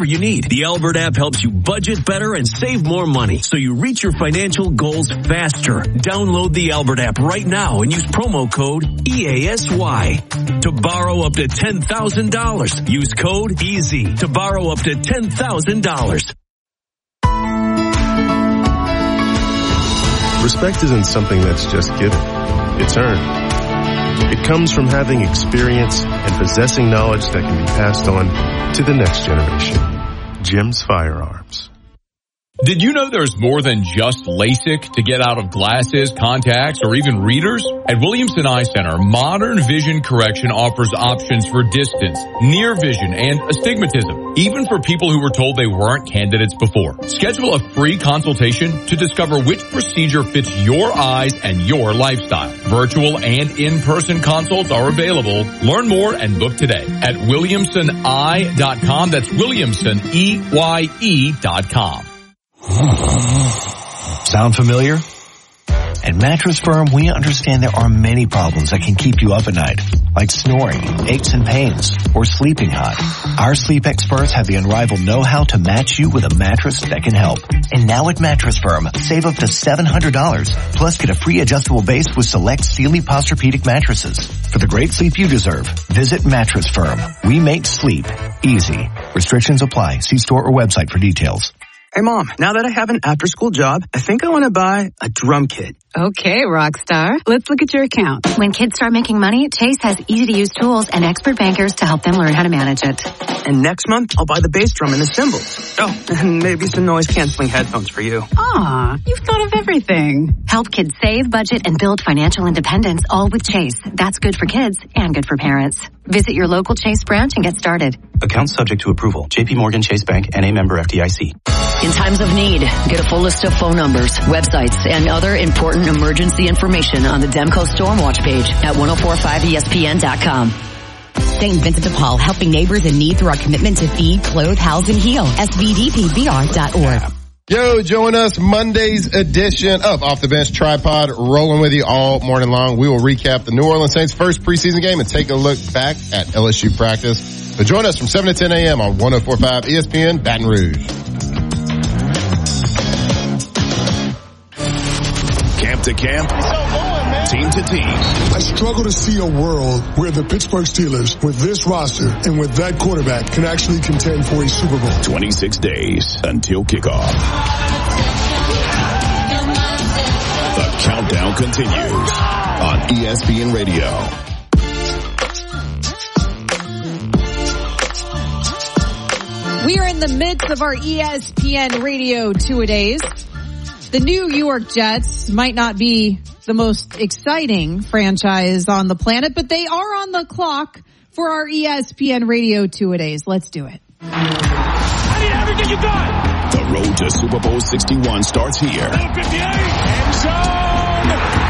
whatever you need. The Albert app helps you budget better and save more money so you reach your financial goals faster. Download the Albert app right now and use promo code EASY to borrow up to $10,000. Use code EASY to borrow up to $10,000. Respect isn't something that's just given. It's earned. It comes from having experience and possessing knowledge that can be passed on to the next generation. Jim's Firearms. Did you know there's more than just LASIK to get out of glasses, contacts, or even readers? At Williamson Eye Center, modern vision correction offers options for distance, near vision, and astigmatism, even for people who were told they weren't candidates before. Schedule a free consultation to discover which procedure fits your eyes and your lifestyle. Virtual and in-person consults are available. Learn more and book today at WilliamsonEye.com. That's WilliamsonEye.com. Sound familiar? At Mattress Firm, we understand there are many problems that can keep you up at night, like snoring, aches and pains, or sleeping hot. Our sleep experts have the unrivaled know-how to match you with a mattress that can help. And now at Mattress Firm, save up to $700, plus get a free adjustable base with select Sealy Posturepedic mattresses. For the great sleep you deserve, visit Mattress Firm. We make sleep easy. Restrictions apply. See store or website for details. Hey, Mom, now that I have an after-school job, I think I want to buy a drum kit. Okay, Rockstar. Let's look at your account. When kids start making money, Chase has easy-to-use tools and expert bankers to help them learn how to manage it. And next month, I'll buy the bass drum and the cymbals. Oh, and maybe some noise-canceling headphones for you. Aw, you've thought of everything. Help kids save, budget, and build financial independence, all with Chase. That's good for kids and good for parents. Visit your local Chase branch and get started. Account subject to approval. J.P. Morgan Chase Bank, N.A. member FDIC. In times of need, get a full list of phone numbers, websites, and other important emergency information on the Demco Stormwatch page at 1045ESPN.com. St. Vincent de Paul, helping neighbors in need through our commitment to feed, clothe, house, and heal. SVDPBR.org. Yo, join us Monday's edition of Off the Bench Tripod, rolling with you all morning long. We will recap the New Orleans Saints' first preseason game and take a look back at LSU practice. So join us from 7 to 10 a.m. on 1045 ESPN Baton Rouge. Camp to camp, team to team. I struggle to see a world where the Pittsburgh Steelers, with this roster and with that quarterback, can actually contend for a Super Bowl. 26 days until kickoff. The countdown continues on ESPN Radio. We are in the midst of our ESPN Radio two-a-days. The New York Jets might not be the most exciting franchise on the planet, but they are on the clock for our ESPN Radio two-a-days. Let's do it. I need everything you got. The road to Super Bowl 61 starts here. End zone.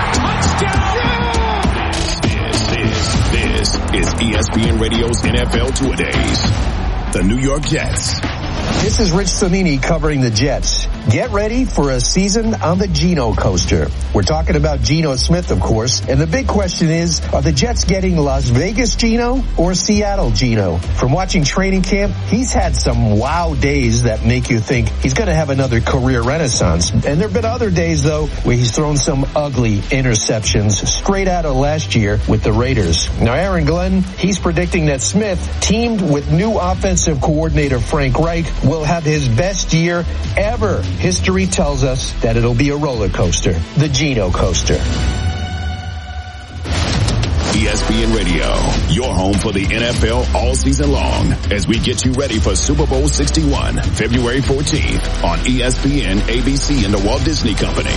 Touchdown. This is ESPN Radio's NFL two-a-days. The New York Jets. This is Rich Sonini covering the Jets. Get ready for a season on the Geno coaster. We're talking about Geno Smith, of course. And the big question is, are the Jets getting Las Vegas Geno or Seattle Geno? From watching training camp, he's had some wow days that make you think he's going to have another career renaissance. And there have been other days, though, where he's thrown some ugly interceptions straight out of last year with the Raiders. Now, Aaron Glenn, he's predicting that Smith, teamed with new offensive coordinator Frank Reich, will have his best year ever. History tells us that it'll be a roller coaster, the Geno coaster. ESPN Radio, your home for the NFL all season long, as we get you ready for Super Bowl 61, February 14th on ESPN, ABC, and the Walt Disney Company.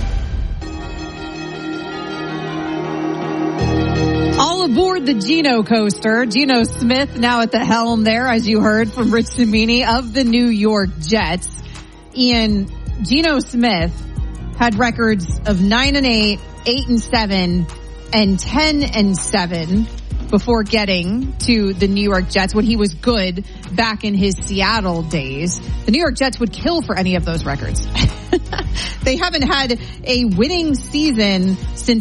All aboard the Geno coaster. Geno Smith now at the helm there, as you heard from Rich Cimini of the New York Jets. Ian, Geno Smith had records of 9-8, 8-7, and 10-7 before getting to the New York Jets when he was good back in his Seattle days. The New York Jets would kill for any of those records. They haven't had a winning season since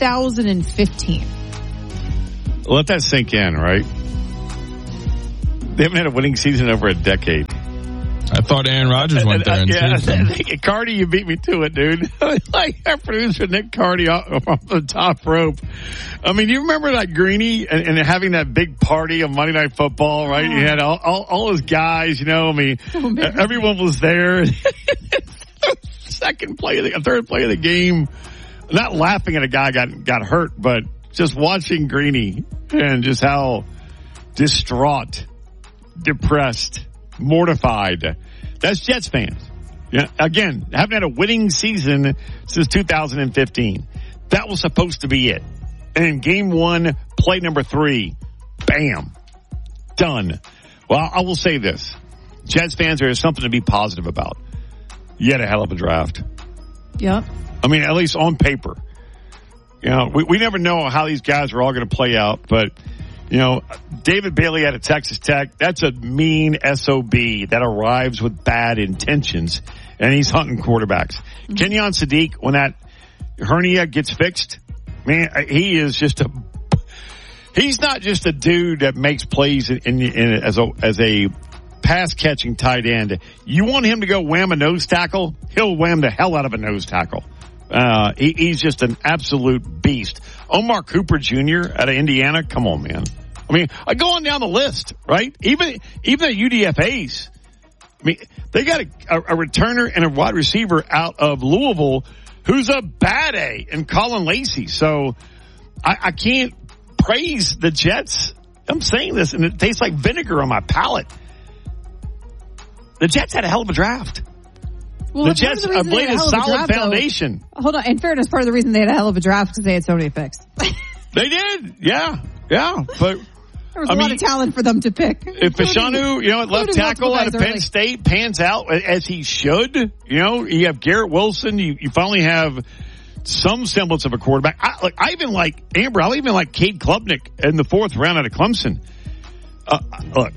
2015. Let that sink in, right? They haven't had a winning season in over a decade. I thought Aaron Rodgers went there and Cardi, you beat me to it, dude. Like our producer Nick Cardi off the top rope. I mean, you remember that Greeny and having that big party on Monday Night Football, right? He had all his guys, you know. I mean, everyone was there. Third play of the game. Not laughing at a guy got hurt, but just watching Greeny and just how distraught, depressed, mortified. That's Jets fans. Yeah, again, haven't had a winning season since 2015. That was supposed to be it. And in game 1, play number 3, bam, done. Well, I will say this. Jets fans, there is something to be positive about. You had a hell of a draft. Yep. I mean, at least on paper. You know, we never know how these guys are all going to play out, but you know, David Bailey out of Texas Tech, that's a mean SOB that arrives with bad intentions, and he's hunting quarterbacks. Mm-hmm. Kenyon Sadiq, when that hernia gets fixed, man, he's not just a dude that makes plays as a pass-catching tight end. You want him to go wham a nose tackle, he'll wham the hell out of a nose tackle. He's just an absolute beast. Omar Cooper Jr. out of Indiana, come on, man. I mean, I go on down the list, right? Even the UDFAs. I mean, they got a returner and a wide receiver out of Louisville who's a bad A, and Colin Lacey. So I can't praise the Jets. I'm saying this, and it tastes like vinegar on my palate. The Jets had a hell of a draft. Well, the Jets laid a solid foundation. Hold on. In fairness, part of the reason they had a hell of a draft because they had so many picks. They did. Yeah. But there was a lot of talent for them to pick. If Fashanu, you know, at left tackle out of Penn State pans out as he should, you know, you have Garrett Wilson. You finally have some semblance of a quarterback. I even like Amber. I even like Cade Klubnik in the 4th round out of Clemson. Look.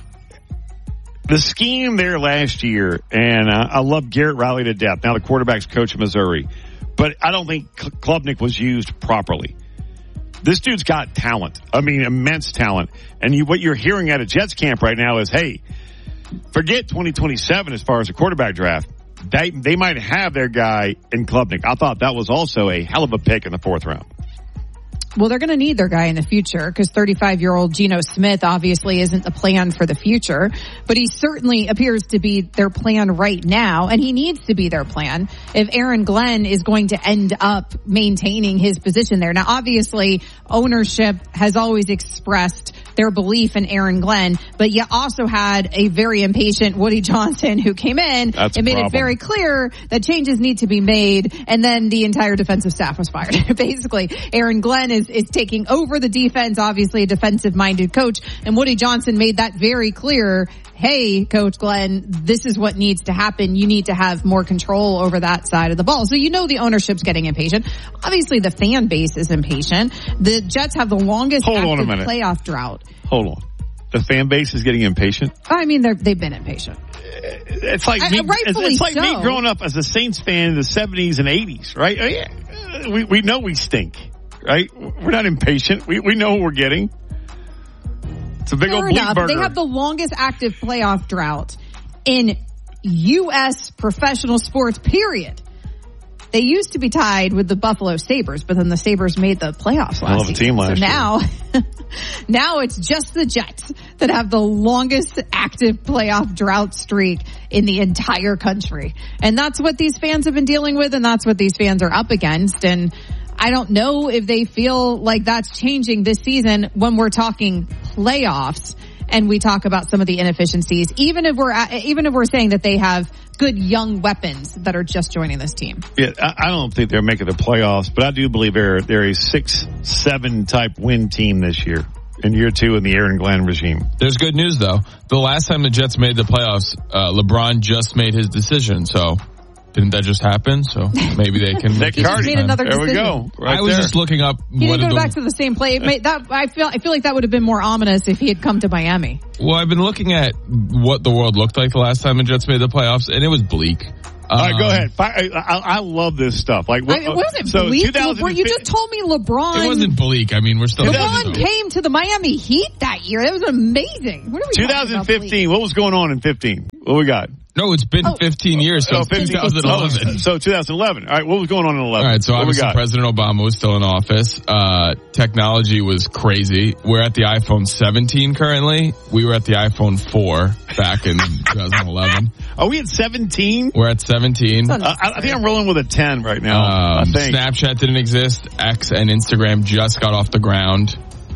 The scheme there last year, and I love Garrett Riley to death. Now the quarterback's coach of Missouri. But I don't think Klubnik was used properly. This dude's got talent. I mean, immense talent. And what you're hearing out of Jets camp right now is, hey, forget 2027 as far as the quarterback draft. They might have their guy in Klubnik. I thought that was also a hell of a pick in the 4th round. Well, they're going to need their guy in the future because 35-year-old Geno Smith obviously isn't the plan for the future, but he certainly appears to be their plan right now, and he needs to be their plan if Aaron Glenn is going to end up maintaining his position there. Now, obviously, ownership has always expressed their belief in Aaron Glenn, but you also had a very impatient Woody Johnson who came in and made it very clear that changes need to be made, and then the entire defensive staff was fired. Basically, Aaron Glenn is taking over the defense, obviously a defensive-minded coach, and Woody Johnson made that very clear. Hey, Coach Glenn, this is what needs to happen. You need to have more control over that side of the ball. So you know the ownership's getting impatient. Obviously, the fan base is impatient. The Jets have the longest active playoff drought. Hold on. The fan base is getting impatient? I mean, they've been impatient. It's like me, it's like me growing up as a Saints fan in the 70s and 80s, right? We know we stink, right? We're not impatient. We know what we're getting. It's a big old bleep burger. They have the longest active playoff drought in U.S. professional sports, period. They used to be tied with the Buffalo Sabres, but then the Sabres made the playoffs last season. Team last year. Now it's just the Jets that have the longest active playoff drought streak in the entire country. And that's what these fans have been dealing with, and that's what these fans are up against. And I don't know if they feel like that's changing this season when we're talking playoffs and we talk about some of the inefficiencies, even if we're saying that they have good young weapons that are just joining this team. Yeah, I don't think they're making the playoffs, but I do believe they're a 6-7 type win team this year. In year 2 in the Aaron Glenn regime. There's good news though. The last time the Jets made the playoffs, LeBron just made his decision. So didn't that just happen? So maybe they can make another decision. There we go. Right I was just looking up. He didn't go back to the same play. I feel like that would have been more ominous if he had come to Miami. Well, I've been looking at what the world looked like the last time the Jets made the playoffs, and it was bleak. All right, go ahead. I love this stuff. Like, it wasn't bleak. You just told me LeBron. It wasn't bleak. I mean, we're still. LeBron came to the Miami Heat that year. That was amazing. What are we 2015. What was going on in 15? What we got? No, it's been 15 years since 2011. So 2011. All right, what was going on in 11? All right, so obviously President Obama was still in office. Technology was crazy. We're at the iPhone 17 currently. We were at the iPhone 4 back in 2011. Are we at 17? We're at 17. I think I'm rolling with a 10 right now. Snapchat didn't exist. X and Instagram just got off the ground.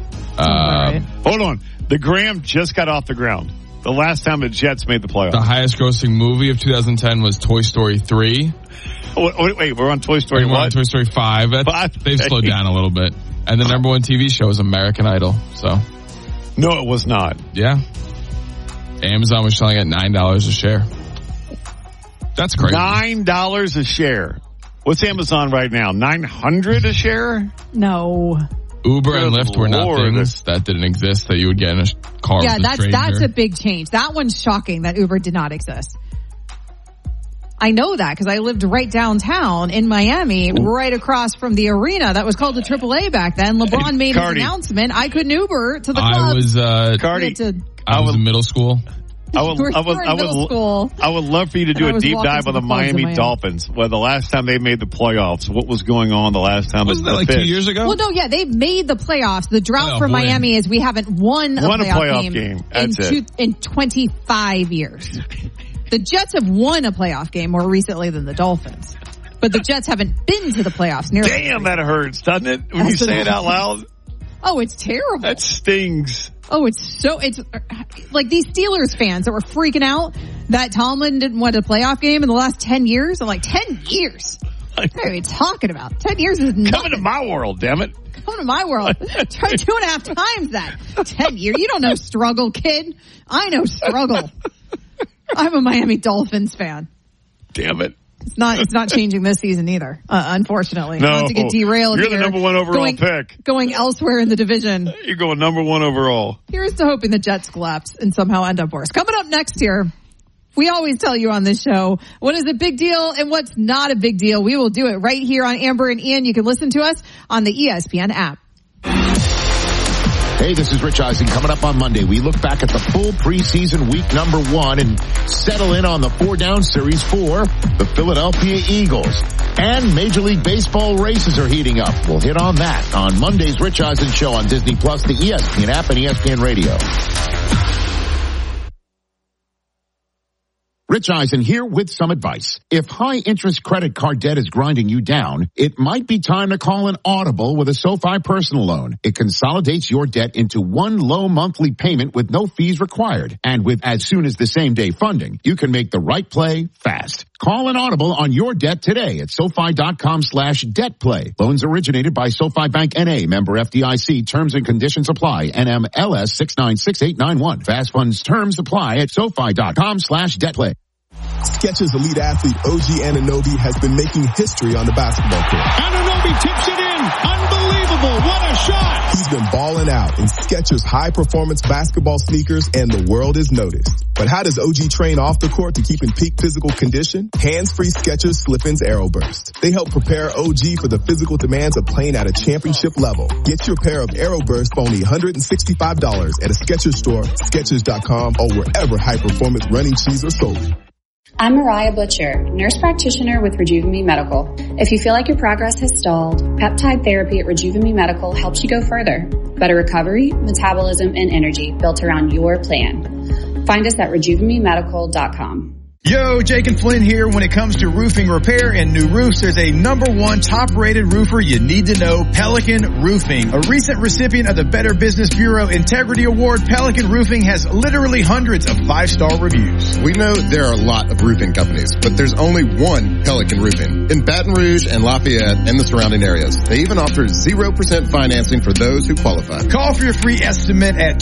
Hold on. The Gram just got off the ground. The last time the Jets made the playoffs. The highest grossing movie of 2010 was Toy Story 3. Wait, we're on Toy Story We're on Toy Story 5. They've slowed down a little bit. And the number one TV show is American Idol. So, no, it was not. Yeah. Amazon was selling at $9 a share. That's crazy. $9 a share. What's Amazon right now? $900 a share? No. Uber and Lyft were not things that didn't exist that you would get in a car with a stranger. Yeah, that's a big change. That one's shocking that Uber did not exist. I know that because I lived right downtown in Miami, right across from the arena that was called the AAA back then. LeBron made his announcement. I couldn't Uber to the club. I was in middle school. I would love for you to do a deep dive on the Miami Dolphins. Well, the last time they made the playoffs, what was going on the last time? Wasn't that like 2 years ago? Well, no, yeah, they made the playoffs. The drought for Miami is we haven't won a playoff game. That's in 25 years. The Jets have won a playoff game more recently than the Dolphins. But the Jets haven't been to the playoffs nearly. Damn, that hurts, doesn't it? When you say it out loud. Oh, it's terrible. That stings. Oh, it's like these Steelers fans that were freaking out that Tomlin didn't win a playoff game in the last 10 years. I'm like, 10 years? What are you talking about? 10 years is nothing. Coming to my world, damn it. Come to my world. Try 2.5 times that. 10 years. You don't know struggle, kid. I know struggle. I'm a Miami Dolphins fan. Damn it. It's not changing this season either, unfortunately. No. Not to get derailed You're the number one overall pick. Going elsewhere in the division. You're going number one overall. Here's to hoping the Jets collapse and somehow end up worse. Coming up next year, we always tell you on this show what is a big deal and what's not a big deal. We will do it right here on Amber and Ian. You can listen to us on the ESPN app. Hey, this is Rich Eisen. Coming up on Monday, we look back at the full preseason week number 1 and settle in on the 4-down series for the Philadelphia Eagles. And Major League Baseball races are heating up. We'll hit on that on Monday's Rich Eisen Show on Disney Plus, the ESPN app, and ESPN Radio. Rich Eisen here with some advice. If high-interest credit card debt is grinding you down, it might be time to call an Audible with a SoFi personal loan. It consolidates your debt into one low monthly payment with no fees required. And with as soon as the same day funding, you can make the right play fast. Call an Audible on your debt today at SoFi.com/debtplay. Loans originated by SoFi Bank N.A. Member FDIC. Terms and conditions apply. NMLS 696891. Fast funds terms apply at SoFi.com/debtplay. Skechers elite athlete OG Anunoby has been making history on the basketball court. Anunoby tips it in. Unbelievable. What a shot. He's been balling out in Skechers high-performance basketball sneakers, and the world is noticed. But how does OG train off the court to keep in peak physical condition? Hands-free Skechers Slip-ins Aeroburst. They help prepare OG for the physical demands of playing at a championship level. Get your pair of Aeroburst for only $165 at a Skechers store, Skechers.com, or wherever high-performance running shoes are sold. I'm Mariah Butcher, nurse practitioner with Rejuven Medical. If you feel like your progress has stalled, peptide therapy at Rejuven Medical helps you go further. Better recovery, metabolism, and energy built around your plan. Find us at rejuvenmemedical.com. Yo, Jake and Flynn here. When it comes to roofing repair and new roofs, there's a #1 top-rated roofer you need to know, Pelican Roofing. A recent recipient of the Better Business Bureau Integrity Award, Pelican Roofing has literally hundreds of 5-star reviews. We know there are a lot of roofing companies, but there's only one Pelican Roofing in Baton Rouge and Lafayette and the surrounding areas. They even offer 0% financing for those who qualify. Call for your free estimate at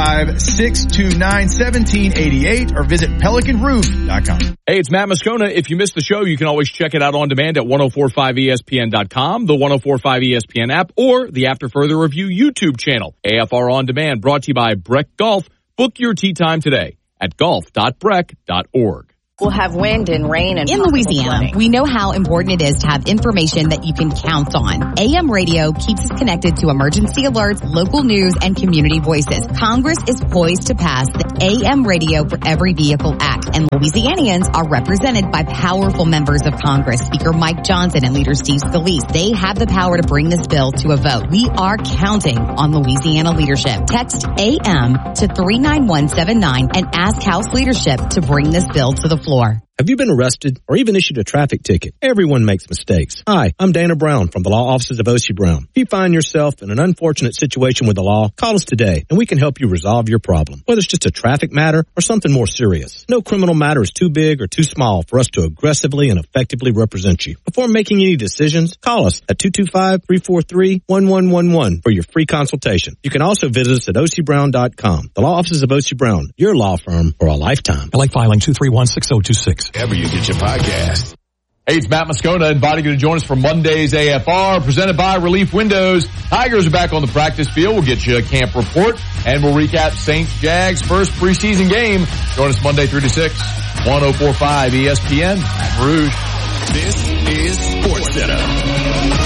225-629-1788 or visit pelicanroof.com. Hey, it's Matt Moscona. If you missed the show, you can always check it out on demand at 1045ESPN.com, the 1045 ESPN app, or the After Further Review YouTube channel. AFR On Demand, brought to you by Breck Golf. Book your tee time today at golf.breck.org. We'll have wind and rain and in Louisiana, flooding. we know how important it is to have information that you can count on. AM radio keeps us connected to emergency alerts, local news, and community voices. Congress is poised to pass the AM Radio for Every Vehicle Act, and Louisianians are represented by powerful members of Congress, Speaker Mike Johnson and Leader Steve Scalise. They have the power to bring this bill to a vote. We are counting on Louisiana leadership. Text AM to 39179 and ask House leadership to bring this bill to the floor. Have you been arrested or even issued a traffic ticket? Everyone makes mistakes. Hi, I'm Dana Brown from the law offices of O.C. Brown. If you find yourself in an unfortunate situation with the law, call us today and we can help you resolve your problem. Whether it's just a traffic matter or something more serious. No criminal matter is too big or too small for us to aggressively and effectively represent you. Before making any decisions, call us at 225-343-1111 for your free consultation. You can also visit us at ocbrown.com. The law offices of O.C. Brown, your law firm for a lifetime. I like filing 231-6026. Wherever you get your podcast. Hey, it's Matt Moscona inviting you to join us for Monday's AFR presented by Relief Windows. Tigers are back on the practice field. We'll get you a camp report and we'll recap Saints Jags first preseason game. Join us Monday 3 to 6, 1045 ESPN, Baton Rouge. This is SportsCenter.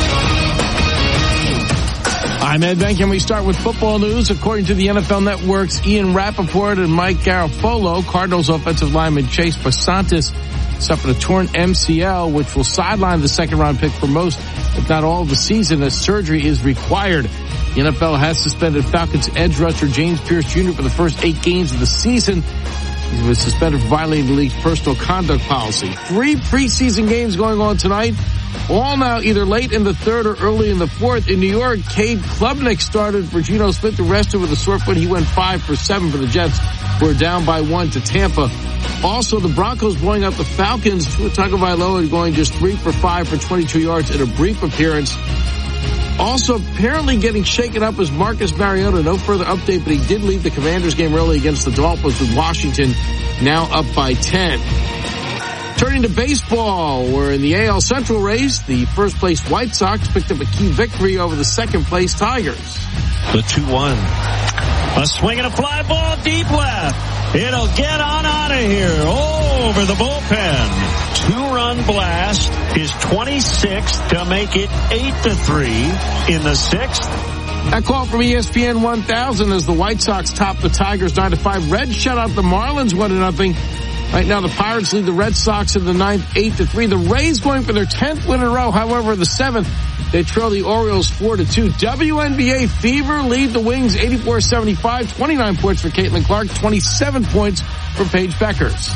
I'm Ed Bank, and we start with football news. According to the NFL Network's Ian Rappaport and Mike Garafolo, Cardinals offensive lineman Chase Pasantis suffered a torn MCL, which will sideline the second-round pick for most, if not all, of the season, as surgery is required. The NFL has suspended Falcons edge rusher James Pierce Jr. for the first 8 games of the season. He was suspended for violating the league's personal conduct policy. 3 preseason games going on tonight. All now either late in the third or early in the fourth. In New York, Cade Klubnik started for Geno Smith, arrested with a sore foot. He went 5 for 7 for the Jets, who are down by 1 to Tampa. Also, the Broncos blowing out the Falcons. Tagovailoa going just 3 for 5 for 22 yards in a brief appearance. Also, apparently getting shaken up is Marcus Mariota. No further update, but he did leave the Commanders game early against the Dolphins, with Washington now up by 10. Turning to baseball, we're in the AL Central race. The first place White Sox picked up a key victory over the second place Tigers. The 2-1. A swing and a fly ball deep left. It'll get on out of here over the bullpen. 2-run blast is 26th to make it 8-3 in the 6th. That call from ESPN 1000 as the White Sox top the Tigers 9-5. Reds shut out the Marlins 1-0. Right now the Pirates lead the Red Sox in the 9th 8-3. The Rays going for their 10th win in a row. However, the 7th, they trail the Orioles 4-2. WNBA Fever lead the Wings 84-75. 29 points for Caitlin Clark, 27 points for Paige Beckers.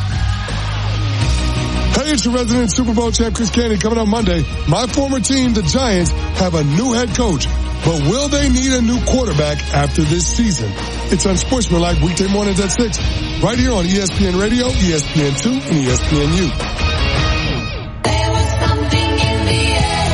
Hey, it's your resident Super Bowl champ Chris Candy coming on Monday. My former team, the Giants, have a new head coach. But will they need a new quarterback after this season? It's Unsportsmanlike weekday mornings at 6, right here on ESPN Radio, ESPN2, and ESPNU. There was something in the air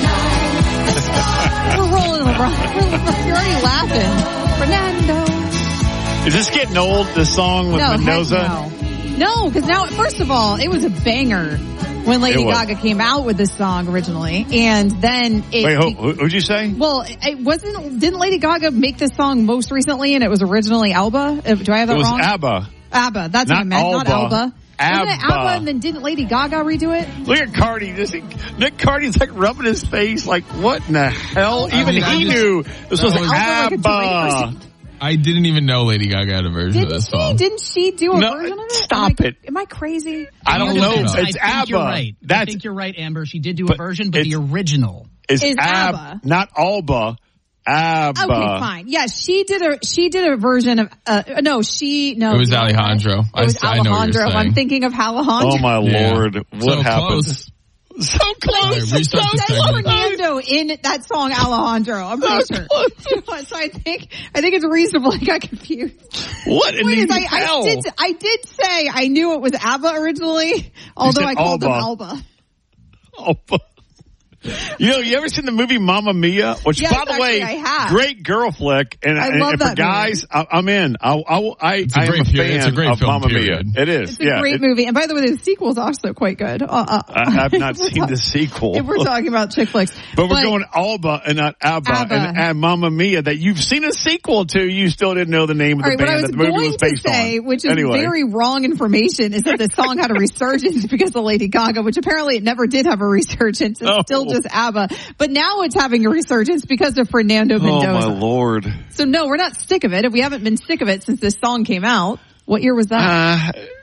that night. We're rolling around. You're already laughing. Fernando. Is this getting old, this song with Mendoza? No, because now, first of all, it was a banger when Lady Gaga came out with this song originally, and then it... Wait, who'd you say? Well, didn't Lady Gaga make this song most recently, and it was originally Alba? Do I have that wrong? It was ABBA. ABBA, that's what I meant, not Alba. ABBA. Wasn't it ABBA, and then didn't Lady Gaga redo it? Look at Cardi. Nick Cardi's like rubbing his face like, what in the hell? Even he knew this was ABBA. I didn't even know Lady Gaga had a version of this song. Didn't she do a version of it? Stop it. Am I crazy? I don't know. It's ABBA. I think you're right. I think you're right, Amber. She did do a version, but the original is ABBA, not Alba. ABBA. Okay, fine. Yeah, she did a version of, It was Alejandro. It was Alejandro. I'm thinking of Alejandro. Oh my Lord. What happened? Close. So close. It says Fernando in that song Alejandro. I'm pretty sure. So I think it's reasonable I got confused. What in the hell? I did say I knew it was ABBA originally, although I called them Alba. Alba. You ever seen the movie Mamma Mia? Which, yes, by the way, I have. great girl flick. And for guys, I'm in. I'm a fan of Mamma Mia. It is. It's a great movie. And by the way, the sequel is also quite good. I have not seen the sequel. If we're talking about chick flicks. But we're going Alba and not ABBA. And Mamma Mia that you've seen a sequel to. You still didn't know the name of the band that the movie was based on. Which is very wrong information, is that the song had a resurgence because of Lady Gaga, which apparently it never did have a resurgence. It's still just ABBA. But now it's having a resurgence because of Fernando Mendoza. Oh, my Lord. So, no, we're not sick of it. We haven't been sick of it since this song came out. What year was that?